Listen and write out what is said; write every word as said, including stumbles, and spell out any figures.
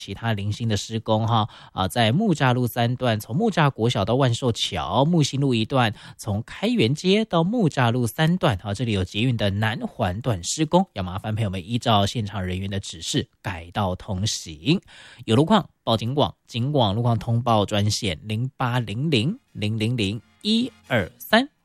其他零星的施工哈啊，在木栅路三段，从木栅国小到万寿桥，木星路一段，从开元街到木栅路三段，好，这里有捷运的南环段施工，要麻烦朋友们依照现场人员的指示改道通行。有路况报警网，警广路况通报专线零八零零零零零一二三。